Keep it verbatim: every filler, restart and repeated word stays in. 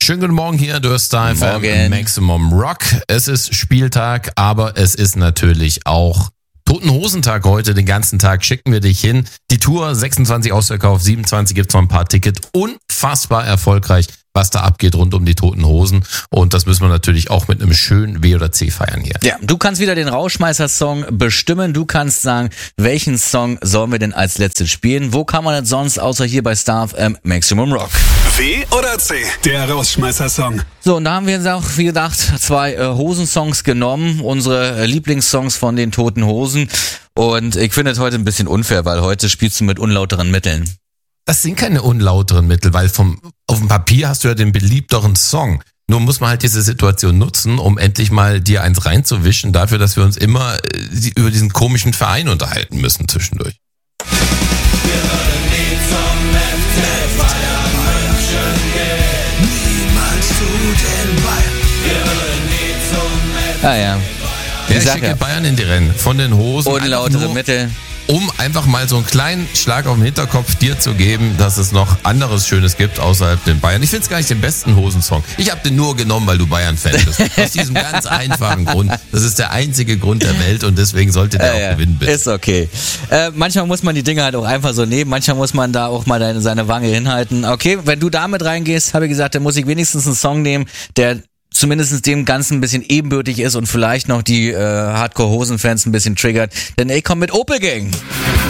Schönen guten Morgen hier, du hörst da F M Maximum Rock. Es ist Spieltag, aber es ist natürlich auch Toten Hosentag heute. Den ganzen Tag schicken wir dich hin. Die Tour sechsundzwanzig ausverkauft, siebenundzwanzig gibt's noch ein paar Tickets. Unfassbar erfolgreich, was da abgeht rund um die Toten Hosen. Und das müssen wir natürlich auch mit einem schönen W oder C feiern hier. Ja, du kannst wieder den Rauschmeißer-Song bestimmen. Du kannst sagen, welchen Song sollen wir denn als letztes spielen? Wo kann man das sonst außer hier bei Star F M Maximum Rock? W oder C, der Rauschmeißer-Song. So, und da haben wir jetzt auch, wie gedacht, zwei äh, Hosensongs genommen. Unsere äh, Lieblingssongs von den Toten Hosen. Und ich finde es heute ein bisschen unfair, weil heute spielst du mit unlauteren Mitteln. Das sind keine unlauteren Mittel, weil vom auf dem Papier hast du ja den beliebteren Song. Nur muss man halt diese Situation nutzen, um endlich mal dir eins reinzuwischen, dafür, dass wir uns immer äh, über diesen komischen Verein unterhalten müssen zwischendurch. Wir würden nie zum F C Bayern München gehen. Niemals zu den Bayern. Wir würden nie zum F C Ah ja. Der Ich sag schicke ja. Bayern in die Rennen von den Hosen. Unlautere nur, Mittel. Um einfach mal so einen kleinen Schlag auf den Hinterkopf dir zu geben, dass es noch anderes Schönes gibt außerhalb den Bayern. Ich finde es gar nicht den besten Hosensong. Ich habe den nur genommen, weil du Bayern-Fan bist. Aus diesem ganz einfachen Grund. Das ist der einzige Grund der Welt und deswegen sollte der Ja, auch ja. gewinnen, bitte. Ist okay. Äh, manchmal muss man die Dinge halt auch einfach so nehmen. Manchmal muss man da auch mal deine, seine Wange hinhalten. Okay, wenn du damit reingehst, habe ich gesagt, dann muss ich wenigstens einen Song nehmen, der zumindest dem Ganzen ein bisschen ebenbürtig ist und vielleicht noch die äh, Hardcore-Hosen-Fans ein bisschen triggert. Denn ich komme mit Opel Gang.